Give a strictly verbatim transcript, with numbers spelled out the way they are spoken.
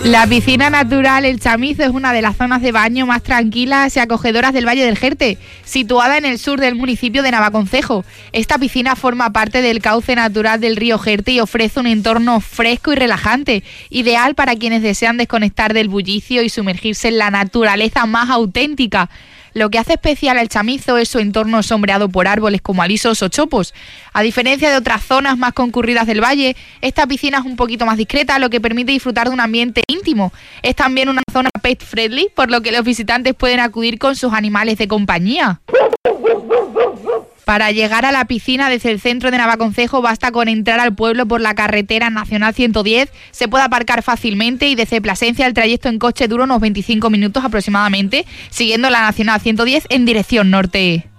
La piscina natural El Chamizo es una de las zonas de baño más tranquilas y acogedoras del Valle del Jerte, situada en el sur del municipio de Navaconcejo. Esta piscina forma parte del cauce natural del río Jerte y ofrece un entorno fresco y relajante, ideal para quienes desean desconectar del bullicio y sumergirse en la naturaleza más auténtica. Lo que hace especial al Chamizo es su entorno sombreado por árboles como alisos o chopos. A diferencia de otras zonas más concurridas del valle, esta piscina es un poquito más discreta, lo que permite disfrutar de un ambiente íntimo. Es también una zona pet friendly, por lo que los visitantes pueden acudir con sus animales de compañía. Para llegar a la piscina desde el centro de Navaconcejo basta con entrar al pueblo por la carretera nacional ciento diez, se puede aparcar fácilmente y desde Plasencia el trayecto en coche dura unos veinticinco minutos aproximadamente, siguiendo la nacional ciento diez en dirección norte.